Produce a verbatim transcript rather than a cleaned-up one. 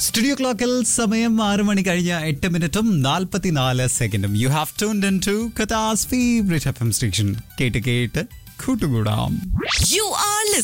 Studio ക്ലോക്കിൽ സമയം ആറ് മണി കഴിഞ്ഞ എട്ട് മിനിറ്റും നാൽപ്പത്തിനാല് സെക്കൻഡും. You have tuned in to കഥാസ് favourite F M station. കേട്ട് കേട്ട് കൂട്ടുകൂടാം. You are